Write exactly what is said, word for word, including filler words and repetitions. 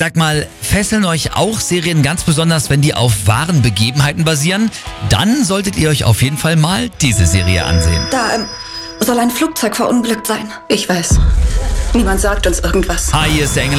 Sag mal, fesseln euch auch Serien ganz besonders, wenn die auf wahren Begebenheiten basieren? Dann solltet ihr euch auf jeden Fall mal diese Serie ansehen. Da ähm, soll ein Flugzeug verunglückt sein. Ich weiß. Niemand sagt uns irgendwas. Hi, hier ist der Engel.